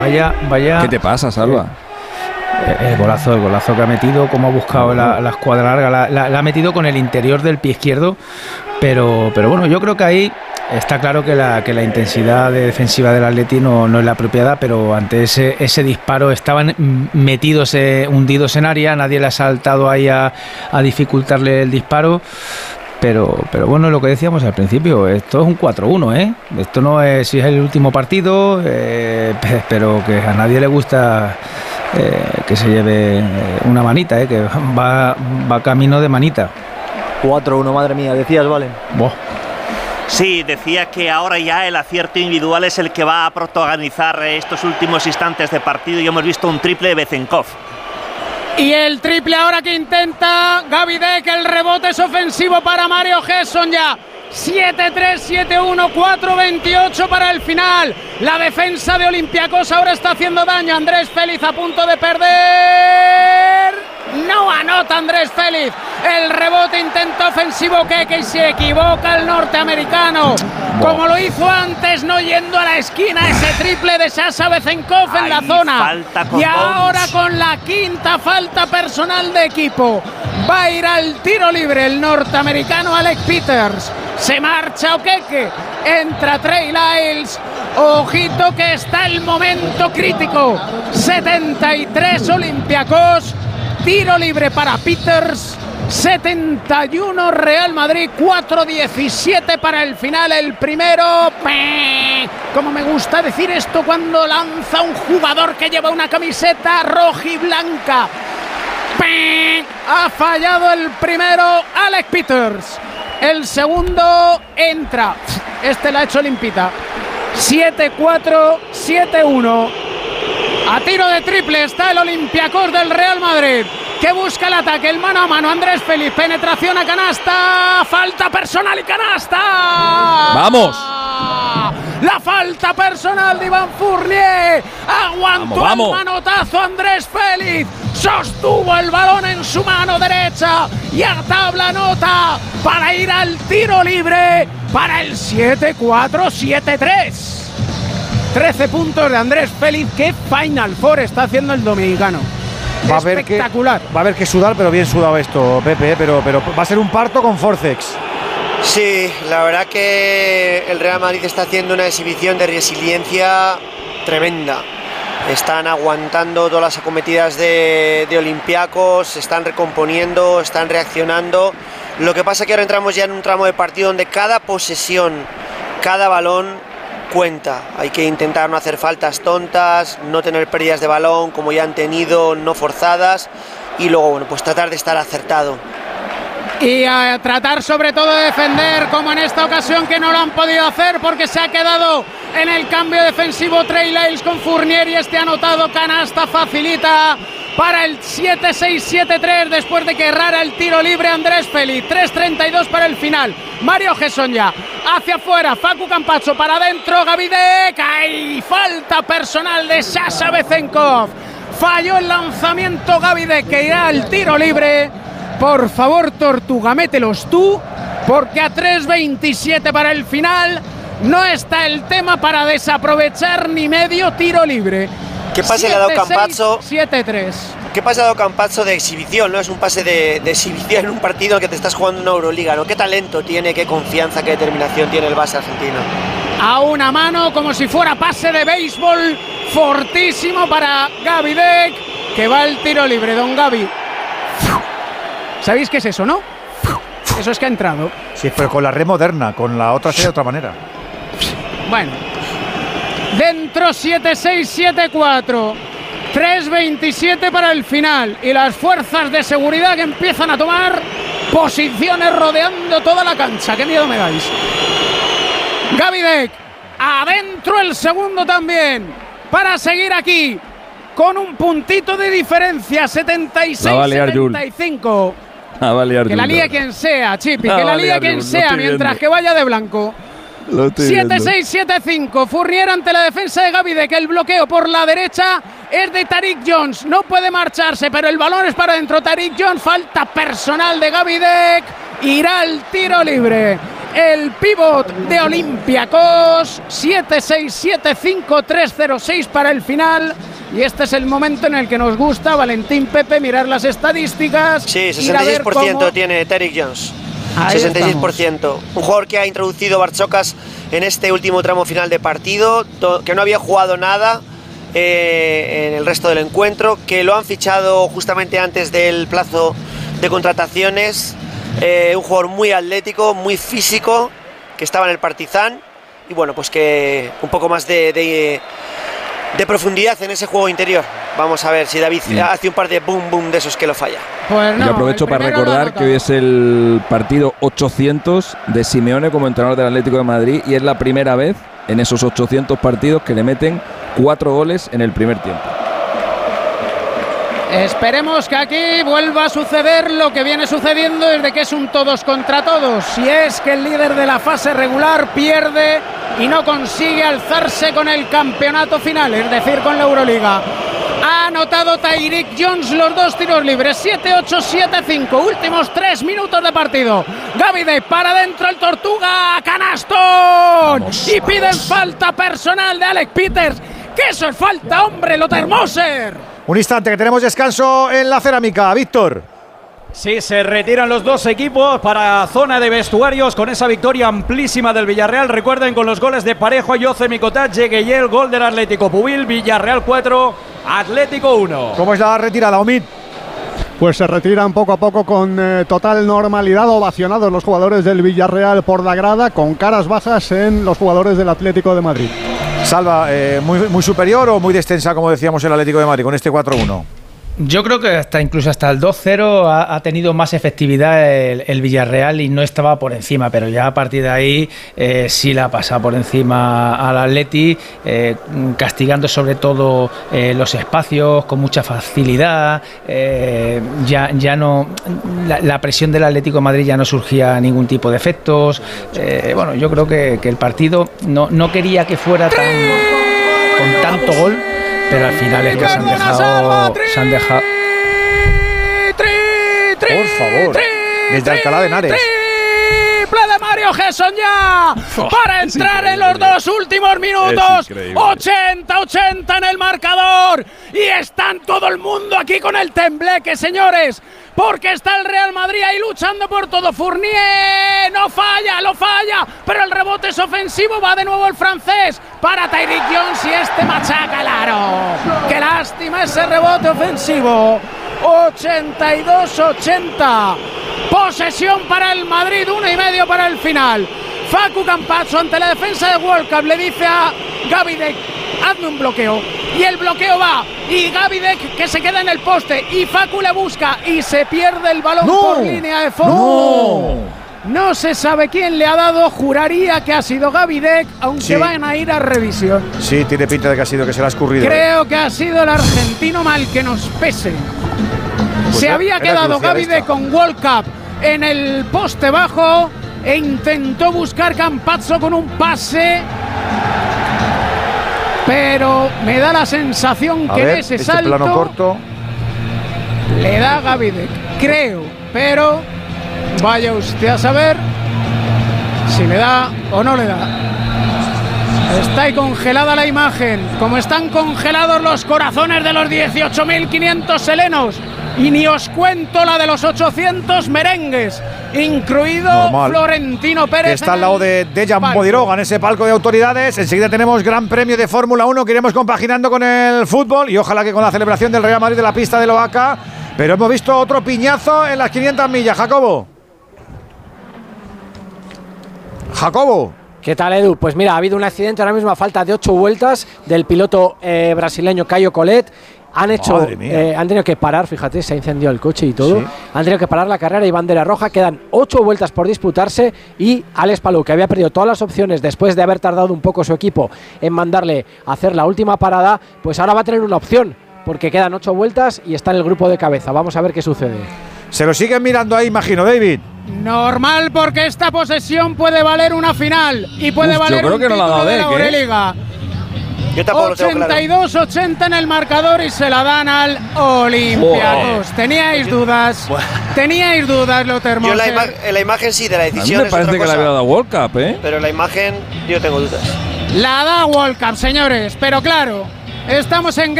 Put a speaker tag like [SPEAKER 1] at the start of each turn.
[SPEAKER 1] Vaya.
[SPEAKER 2] ¿Qué te pasa, Salva?
[SPEAKER 1] El golazo que ha metido, como ha buscado la escuadra larga, la ha metido con el interior del pie izquierdo, pero bueno, yo creo que ahí está claro que la intensidad defensiva del Atleti no es la apropiada, pero ante ese disparo estaban metidos, hundidos en área, nadie le ha saltado ahí a dificultarle el disparo. Pero bueno, lo que decíamos al principio, esto es un 4-1, ¿eh? Esto no es si es el último partido, pero que a nadie le gusta que se lleve una manita, que va camino de manita.
[SPEAKER 3] 4-1, madre mía, decías, Valen.
[SPEAKER 4] Sí, decía que ahora ya el acierto individual es el que va a protagonizar estos últimos instantes de partido y hemos visto un triple de Bezenkov.
[SPEAKER 5] Y el triple ahora que intenta Gabi Deck, el rebote es ofensivo para Mario Gesson ya. 7-3, 7-1, 4-28 para el final. La defensa de Olympiacos ahora está haciendo daño. Andrés Félix a punto de perder. No anota Andrés Félix. El rebote, intento ofensivo Keke y se equivoca el norteamericano. Como lo hizo antes, no yendo a la esquina, ese triple de Sasha Bezenkov en la zona. Y ahora con la quinta falta personal de equipo. Va a ir al tiro libre el norteamericano Alec Peters. Se marcha Okeke, entra Trey Lyles. Ojito que está el momento crítico. 73 Olympiacos. Tiro libre para Peters. 71 Real Madrid, 4-17 para el final, el primero. Como me gusta decir esto cuando lanza un jugador que lleva una camiseta rojiblanca. Ha fallado el primero Alec Peters. El segundo entra. Este la ha hecho limpita. 7-4, 7-1. A tiro de triple está el Olympiacos del Real Madrid, que busca el ataque, el mano a mano. Andrés Félix, penetración a canasta, falta personal y canasta.
[SPEAKER 2] ¡Vamos!
[SPEAKER 5] La falta personal de Iván Fournier. Aguantó el manotazo Andrés Félix. Sostuvo el balón en su mano derecha y a tabla nota para ir al tiro libre para el 7-4, 7-3. 13 puntos de Andrés Félix. ¿Qué Final Four está haciendo el dominicano? Espectacular.
[SPEAKER 3] Va a haber que sudar, pero bien sudado esto, Pepe, pero va a ser un parto con Forceps.
[SPEAKER 6] Sí, la verdad que el Real Madrid está haciendo una exhibición de resiliencia tremenda. Están aguantando todas las acometidas de Olympiacos, se están recomponiendo, están reaccionando. Lo que pasa es que ahora entramos ya en un tramo de partido donde cada posesión, cada balón cuenta. Hay que intentar no hacer faltas tontas, no tener pérdidas de balón como ya han tenido, no forzadas, y luego bueno, pues tratar de estar acertado.
[SPEAKER 5] Y a tratar sobre todo de defender, como en esta ocasión que no lo han podido hacer porque se ha quedado en el cambio defensivo Trey Lyles con Fournier y este anotado canasta facilita para el 7-6, 7-3 después de que errara el tiro libre Andrés Félix. 3-32 para el final. Mario Gesson ya hacia afuera, Facu Campazzo para adentro, Gabi Deck. ¡Ay! Falta personal de Sasha Bezenkov. Falló el lanzamiento Gabi Deck, que irá al tiro libre. Por favor, Tortuga, mételos tú, porque a 3.27 para el final no está el tema para desaprovechar ni medio tiro libre.
[SPEAKER 6] ¿Qué pase le ha dado Campazzo?
[SPEAKER 5] 7-3.
[SPEAKER 6] ¿Qué pase le ha dado Campazzo de exhibición? ¿No? Es un pase de exhibición en un partido en que te estás jugando una Euroliga, ¿no? ¿Qué talento tiene, qué confianza, qué determinación tiene el base argentino?
[SPEAKER 5] A una mano, como si fuera pase de béisbol, fortísimo para Gabi Deck, que va al tiro libre, don Gabi. ¿Sabéis qué es eso, no? Eso es que ha entrado.
[SPEAKER 3] Sí, pero con la red moderna, con la otra sería de otra manera.
[SPEAKER 5] Bueno. Dentro 7-6, 7-4. 3.27 para el final. Y las fuerzas de seguridad que empiezan a tomar posiciones rodeando toda la cancha. ¡Qué miedo me dais! Gabi Deck. Adentro el segundo también. Para seguir aquí. Con un puntito de diferencia. 76-75. Que la liga quien sea, Chipi, que la liga quien sea, mientras que vaya de blanco. 7-6, 7-5. Fournier ante la defensa de Gabi Deck. El bloqueo por la derecha es de Tariq Jones. No puede marcharse, pero el balón es para adentro. Tariq Jones, falta personal de Gabi Deck. Irá al tiro libre. el pívot de Olympiacos. 7-6-7-5-3-0-6 para el final. Y este es el momento en el que nos gusta, Valentín, Pepe, mirar las estadísticas.
[SPEAKER 6] Sí, 66% tiene Tyreek Jones. Ahí 66%. Estamos. Un jugador que ha introducido Barchokas en este último tramo final de partido, que no había jugado nada en el resto del encuentro, que lo han fichado justamente antes del plazo de contrataciones. Un jugador muy atlético, muy físico, que estaba en el Partizan. Y bueno, pues que un poco más de profundidad en ese juego interior. Vamos a ver si David hace un par de boom boom de esos que lo falla.
[SPEAKER 2] Pues no, yo aprovecho para recordar que hoy es el partido 800 de Simeone como entrenador del Atlético de Madrid y es la primera vez en esos 800 partidos que le meten 4 goles en el primer tiempo.
[SPEAKER 5] Esperemos que aquí vuelva a suceder lo que viene sucediendo desde que es un todos contra todos. Si es que el líder de la fase regular pierde y no consigue alzarse con el campeonato final, es decir, con la Euroliga. Ha anotado Tyreek Jones los 2 tiros libres, 7-8-7-5, últimos 3 minutos de partido. Gavide para adentro el Tortuga, canastón. Vamos, y piden falta personal de Alec Peters. ¡Que eso es falta, hombre, Lothar Moser!
[SPEAKER 3] Un instante, que tenemos descanso en la cerámica, Víctor.
[SPEAKER 7] Sí, se retiran los dos equipos para zona de vestuarios con esa victoria amplísima del Villarreal. Recuerden, con los goles de Parejo, Yoce Micotat, Yegueyel, gol del Atlético Pubil, Villarreal 4, Atlético 1.
[SPEAKER 3] ¿Cómo es la retirada, Omid?
[SPEAKER 8] Pues se retiran poco a poco con total normalidad, ovacionados los jugadores del Villarreal por la grada, con caras bajas en los jugadores del Atlético de Madrid.
[SPEAKER 3] Salva, muy superior o muy extensa, como decíamos, el Atlético de Madrid con este 4-1.
[SPEAKER 1] Yo creo que incluso hasta el 2-0 ha tenido más efectividad el Villarreal y no estaba por encima, pero ya a partir de ahí sí la pasa por encima al Atleti, castigando sobre todo los espacios con mucha facilidad. Ya no, la presión del Atlético de Madrid ya no surgía ningún tipo de efectos. Bueno, yo creo que el partido no quería que fuera con tanto gol. Pero al final es que se han dejado.
[SPEAKER 3] Por favor. Desde Alcalá de Henares.
[SPEAKER 5] Triple de Mario Gesson ya. Para entrar en los 2 últimos minutos. 80-80 en el marcador. Y están todo el mundo aquí con el tembleque, señores. Porque está el Real Madrid ahí luchando por todo. Fournier no falla, lo falla, pero el rebote es ofensivo. Va de nuevo el francés para Tyreek Jones y este machaca el aro. Qué lástima ese rebote ofensivo. 82-80. Posesión para el Madrid, 1,5 para el final. Facu Campazzo ante la defensa de World Cup le dice a Gavide: hazme un bloqueo. Y el bloqueo va, y Gavidec que se queda en el poste, y Facu le busca y se pierde el balón por línea de fondo. No se sabe quién le ha dado, juraría que ha sido Gavidec, aunque van a ir a revisión.
[SPEAKER 3] Sí, tiene pinta de que ha sido, que se le ha escurrido.
[SPEAKER 5] Creo que ha sido el argentino, mal que nos pese. Pues se había quedado Gavidec con World Cup en el poste bajo e intentó buscar Campazzo con un pase. Pero me da la sensación que en ese salto
[SPEAKER 3] plano corto
[SPEAKER 5] le da a Gavidec, creo, pero vaya usted a saber si le da o no le da. Está ahí congelada la imagen, como están congelados los corazones de los 18.500 helenos. Y ni os cuento la de los 800 merengues, incluido Florentino Pérez.
[SPEAKER 3] Que está al lado de Dejan Bodiroga en ese palco de autoridades. Enseguida tenemos Gran Premio de Fórmula 1 que iremos compaginando con el fútbol y ojalá que con la celebración del Real Madrid de la pista de Loaca. Pero hemos visto otro piñazo en las 500 millas. Jacobo.
[SPEAKER 9] ¿Qué tal, Edu? Pues mira, ha habido un accidente ahora mismo a falta de 8 vueltas del piloto brasileño Caio Collet. Han tenido que parar, fíjate, se ha incendiado el coche y todo. Sí. Han tenido que parar la carrera y bandera roja. Quedan 8 vueltas por disputarse y Alex Palou, que había perdido todas las opciones después de haber tardado un poco su equipo en mandarle a hacer la última parada, pues ahora va a tener una opción, porque quedan 8 vueltas y está en el grupo de cabeza. Vamos a ver qué sucede.
[SPEAKER 3] Se lo siguen mirando ahí, imagino, David.
[SPEAKER 5] Normal, porque esta posesión puede valer una final y puede valer un título de la Euroliga.
[SPEAKER 6] Yo tampoco lo tengo claro.
[SPEAKER 5] 82-80 en el marcador y se la dan al Olympiacos. Teníais dudas, Lothar
[SPEAKER 6] Yo
[SPEAKER 5] Moser.
[SPEAKER 6] en la imagen sí, de la decisión.
[SPEAKER 2] A mí me parece que la había dado World Cup, ¿eh?
[SPEAKER 6] Pero en la imagen yo tengo dudas.
[SPEAKER 5] La da World Cup, señores, pero claro, estamos en